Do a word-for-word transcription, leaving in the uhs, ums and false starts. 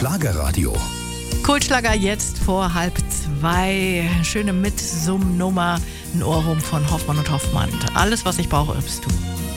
Schlagerradio. Kultschlager jetzt vor halb zwei. Schöne Mitsummnummer, ein Ohrwurm von Hoffmann und Hoffmann. Alles, was ich brauche, bist du.